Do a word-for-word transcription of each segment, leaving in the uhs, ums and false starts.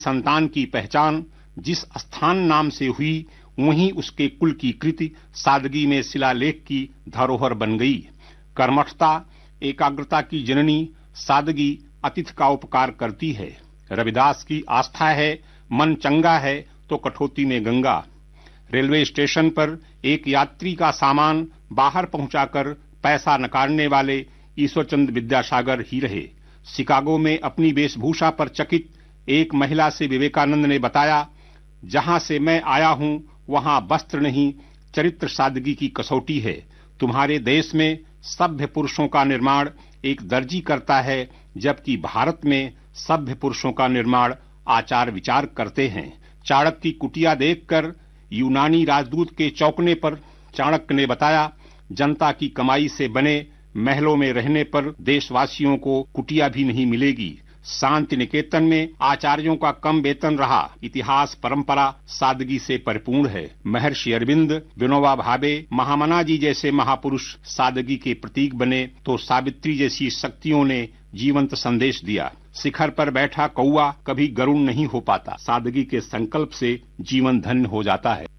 संतान की पहचान जिस स्थान नाम से हुई वहीं उसके कुल की कृति सादगी में शिलालेख की धरोहर बन गई। कर्मठता एकाग्रता की जननी सादगी अतिथि का उपकार करती है। रविदास की आस्था है मन चंगा है तो कठौती में गंगा। रेलवे स्टेशन पर एक यात्री का सामान बाहर पहुंचाकर पैसा नकारने वाले ईश्वरचंद विद्यासागर ही रहे। शिकागो में अपनी वेशभूषा पर चकित एक महिला से विवेकानंद ने बताया, जहां से मैं आया हूं वहां वस्त्र नहीं चरित्र सादगी की कसौटी है। तुम्हारे देश में सभ्य पुरुषों का निर्माण एक दर्जी करता है, जबकि भारत में सभ्य पुरुषों का निर्माण आचार विचार करते हैं। चाणक्य की कुटिया देखकर यूनानी राजदूत के चौंकने पर चाणक्य ने बताया, जनता की कमाई से बने महलों में रहने पर देशवासियों को कुटिया भी नहीं मिलेगी। शांति निकेतन में आचार्यों का कम वेतन रहा। इतिहास परंपरा सादगी से परिपूर्ण है। महर्षि अरविंद, विनोबा भावे, महामना जी जैसे महापुरुष सादगी के प्रतीक बने तो सावित्री जैसी शक्तियों ने जीवंत संदेश दिया। शिखर पर बैठा कौवा कभी गरुड़ नहीं हो पाता। सादगी के संकल्प से जीवन धन्य हो जाता है।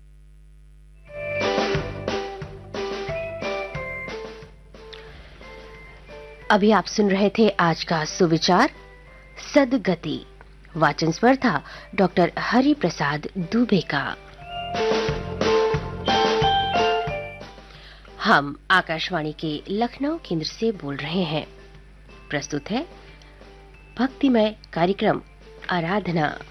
अभी आप सुन रहे थे आज का सुविचार सदगति। वाचन स्वर था डॉक्टर हरि प्रसाद दुबे का। हम आकाशवाणी के लखनऊ केंद्र से बोल रहे हैं। प्रस्तुत है भक्तिमय कार्यक्रम आराधना।